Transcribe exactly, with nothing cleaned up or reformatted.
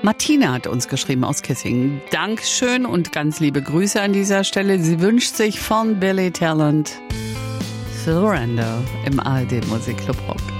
Martina hat uns geschrieben aus Kissing. Dankeschön und ganz liebe Grüße an dieser Stelle. Sie wünscht sich von Billy Talent Surrender im A R D Musikclub Rock.